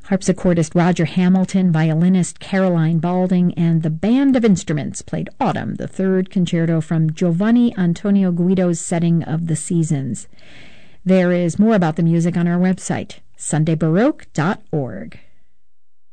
Harpsichordist Roger Hamilton, violinist Caroline Balding, and the band of instruments played Autumn, the third concerto from Giovanni Antonio Guido's setting of The Seasons. There is more about the music on our website, sundaybaroque.org.